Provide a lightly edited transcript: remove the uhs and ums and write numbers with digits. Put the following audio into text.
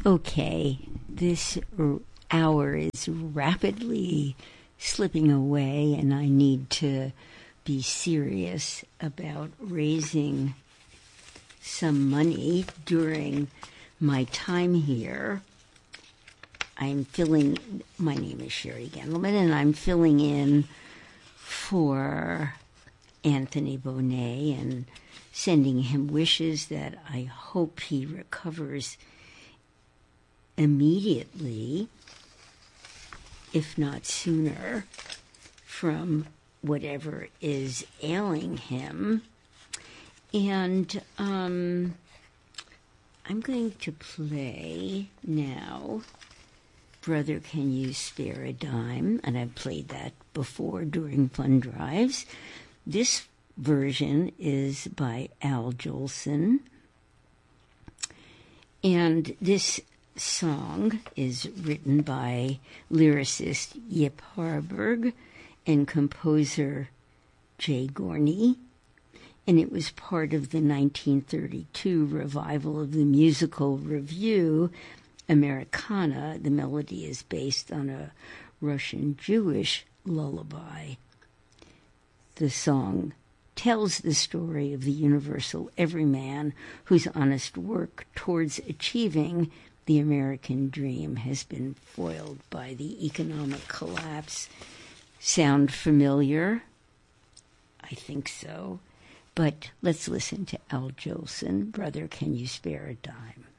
Okay, this hour is rapidly slipping away, and I need to be serious about raising some money during my time here. My name is Sherry Gendelman, and I'm filling in for Anthony Bonet and sending him wishes that I hope he recovers immediately, if not sooner, from whatever is ailing him. And I'm going to play now Brother, Can You Spare a Dime? And I've played that before during fund drives. This version is by Al Jolson. And this song is written by lyricist Yip Harburg and composer Jay Gorney, and it was part of the 1932 revival of the musical revue Americana. The melody is based on a Russian Jewish lullaby. The song tells the story of the universal everyman whose honest work towards achieving the American dream has been foiled by the economic collapse. Sound familiar? I think so. But let's listen to Al Jolson, Brother, Can You Spare a Dime?